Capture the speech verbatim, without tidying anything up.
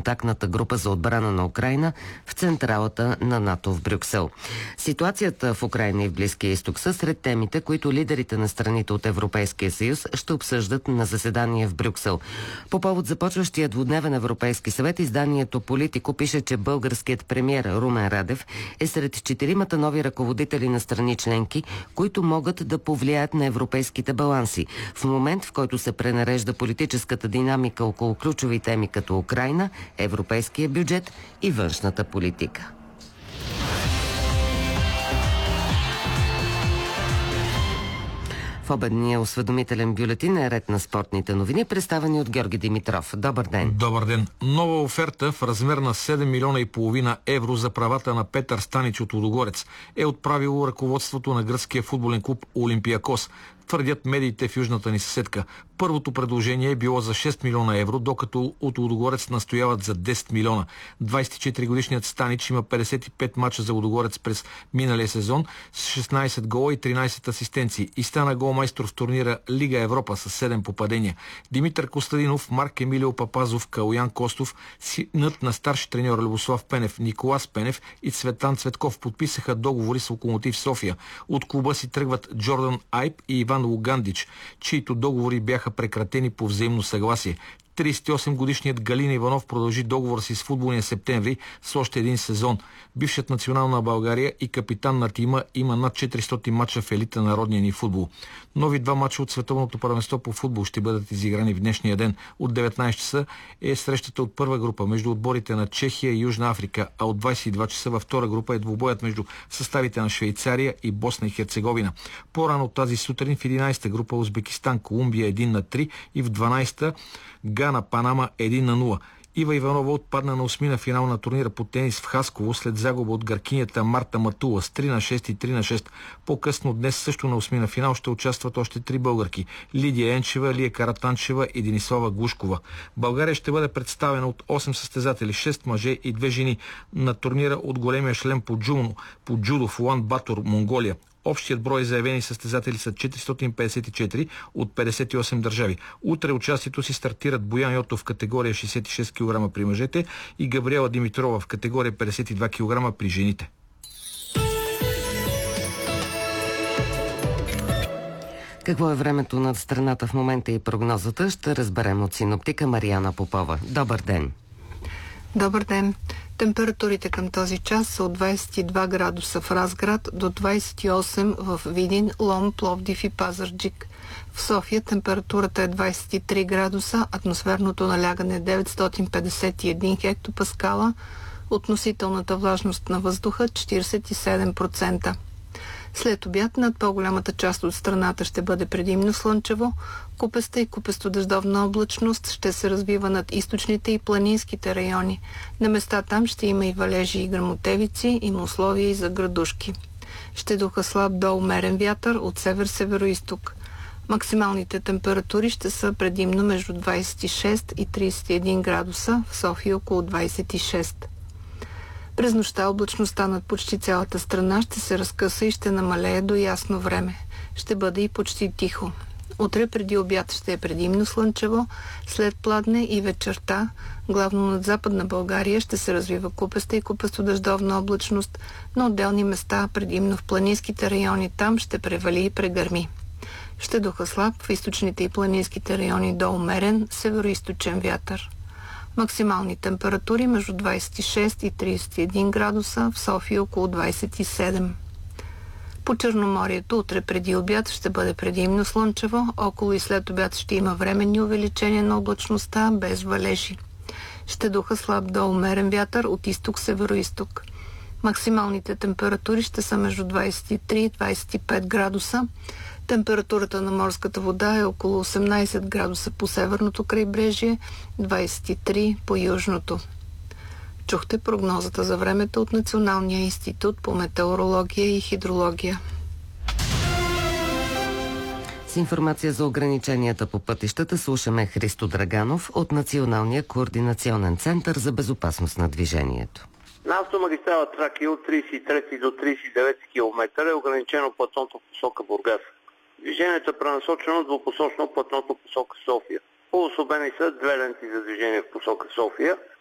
контактната група за отбрана на Украйна в централата на НАТО в Брюксел. Ситуацията в Украйна и в Близкия изток са сред темите, които лидерите на страните от Европейския съюз ще обсъждат на заседание в Брюксел. По повод започващия двудневен Европейски съвет, изданието Политико пише, че българският премиер Румен Радев е сред четиримата нови ръководители на страни членки, които могат да повлияят на европейските баланси. В момент, в който се пренарежда политическата динамика около ключови теми като Украйна, европейския бюджет и външната политика. В обедния осведомителен бюлетин е ред на спортните новини, представени от Георги Димитров. Добър ден! Добър ден! Нова оферта в размер на седем милиона и половина евро за правата на Петър Станич от Лудогорец е отправило ръководството на гръцкия футболен клуб Олимпиакос, твърдят медиите в южната ни съседка. Първото предложение е било за шест милиона евро, докато от Лудогорец настояват за десет милиона. двадесет и четири годишният Станич има петдесет и пет мача за Лудогорец през миналия сезон с шестнадесет гола и тринадесет асистенции и стана голмайстор в турнира Лига Европа с седем попадения. Димитър Костадинов, Марк Емилио Папазов, Калуян Костов, синът на старши треньор Любослав Пенев, Николас Пенев и Цветан Цветков подписаха договори с Локомотив София. От клуба си тръгват Джордан Айп и Иван Лугандич, чието договори бяха прекратени по взаимно съгласие. тридесет и осем годишният Галин Иванов продължи договор си с футболния Септември с още един сезон. Бившият национал на България и капитан на тима има над четиристотин мача в елита на народния ни футбол. Нови два мача от световното първенство по футбол ще бъдат изиграни в днешния ден. От деветнадесет часа е срещата от първа група между отборите на Чехия и Южна Африка, а от двадесет и два часа във втора група е двубоят между съставите на Швейцария и Босна и Херцеговина. По-рано тази сутрин в единадесета група Узбекистан, Колумбия един на три и в дванадесета Гана, Панама един на нула. Ива Иванова отпадна на осмина финал на турнира по тенис в Хасково след загуба от гъркинята Марта Матула с три на шест и три на шест. По-късно днес също на осмина финал ще участват още три българки – Лидия Енчева, Лия Каратанчева и Денислава Глушкова. България ще бъде представена от осем състезатели, шест мъже и две жени на турнира от големия шлем по джудо, по джудо в Улан Батор, Монголия. Общият брой заявени състезатели са четиристотин петдесет и четири от петдесет и осем държави. Утре участието си стартират Боян Йотов в категория шестдесет и шест килограма при мъжете и Габриела Димитрова в категория петдесет и два килограма при жените. Какво е времето над страната в момента и прогнозата, ще разберем от синоптика Мариана Попова. Добър ден! Добър ден! Температурите към този час са от двадесет и два градуса в Разград до двадесет и осем в Видин, Лом, Пловдив и Пазарджик. В София температурата е двадесет и три градуса, атмосферното налягане е деветстотин петдесет и един хектопаскала, относителната влажност на въздуха четиридесет и седем процента. След обяд над по-голямата част от страната ще бъде предимно слънчево, купеста и купесто-дъждовна облачност ще се развива над източните и планинските райони. На места там ще има и валежи и гръмотевици, има условия и за градушки. Ще духа слаб до умерен вятър от север-североизток. Максималните температури ще са предимно между двадесет и шест и тридесет и един градуса, в София около двадесет и шест. През нощта облачността над почти цялата страна ще се разкъса и ще намалее до ясно време. Ще бъде и почти тихо. Утре преди обяд ще е предимно слънчево, след пладне и вечерта, главно над Западна България, ще се развива купеста и купесто-дъждовна облачност, на отделни места, предимно в планинските райони, там ще превали и прегърми. Ще духа слаб в източните и планинските райони до умерен североизточен вятър. Максимални температури между двадесет и шест и тридесет и един градуса, в София около двадесет и седем. По Черноморието утре преди обяд ще бъде предимно слънчево, около и след обяд ще има временни увеличения на облачността без валежи. Ще духа слаб до умерен вятър от изток-североизток. Максималните температури ще са между двадесет и три и двадесет и пет градуса. Температурата на морската вода е около осемнадесет градуса по северното крайбрежие, двадесет и три по южното. Чухте прогнозата за времето от Националния институт по метеорология и хидрология. С информация за ограниченията по пътищата слушаме Христо Драганов от Националния координационен център за безопасност на движението. На автомагистрала Тракия от тридесет и трети до тридесет и девети километър е ограничено платното в посока Бургас. Движението е пренасочено двупосочно платното в посока София. Обособени са две ленти за движение в посока София